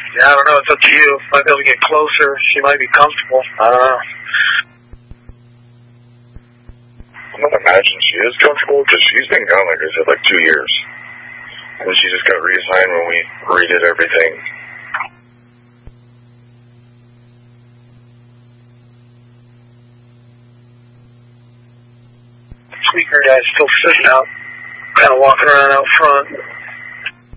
Yeah, I don't know. It's up to you. Might be able to get closer. She might be comfortable. I don't know. I'm not imagining she is comfortable because she's been gone, like I said, like 2 years. And she just got reassigned when we redid everything. Speaker guy's still sitting out, kind of walking around out front.